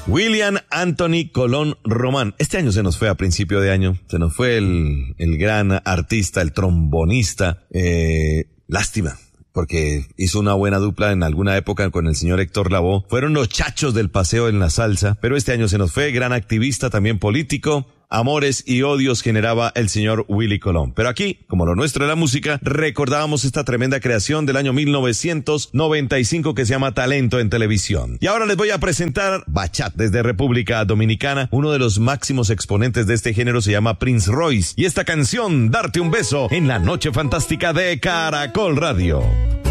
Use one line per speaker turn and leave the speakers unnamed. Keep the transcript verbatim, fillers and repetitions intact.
William Anthony Colón Román. Este año se nos fue a principio de año. Se nos fue el, el gran artista, el trombonista. Eh, lástima, porque hizo una buena dupla en alguna época con el señor Héctor Lavoe. Fueron los chachos del paseo en la salsa, pero este año se nos fue. Gran activista, también político. Amores y odios generaba el señor Willy Colón. Pero aquí, como lo nuestro es la música, recordábamos esta tremenda creación del año mil novecientos noventa y cinco que se llama Talento en Televisión. Y ahora les voy a presentar Bachata desde República Dominicana. Uno de los máximos exponentes de este género se llama Prince Royce. Y esta canción, Darte un beso, en la noche fantástica de Caracol Radio.